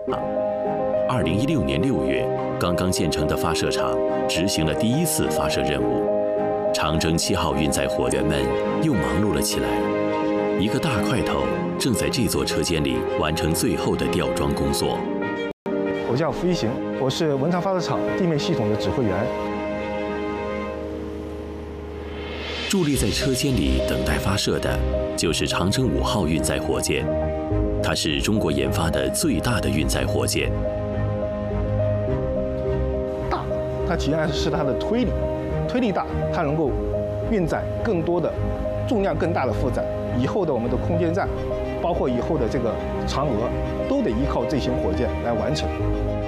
2016年6月，刚刚建成的发射场执行了第一次发射任务。长征7号运载火箭们又忙碌了起来，一个大块头正在这座车间里完成最后的吊装工作。 我叫付一行，我是文昌发射场地面系统的指挥员。 伫立在车间里等待发射的，就是长征5号运载火箭，它是中国研发的最大的运载火箭。 大，它体现是它的推力大，它能够运载更多的重量更大的负载。以后的我们的空间站，包括以后的这个嫦娥，都得依靠这型火箭来完成。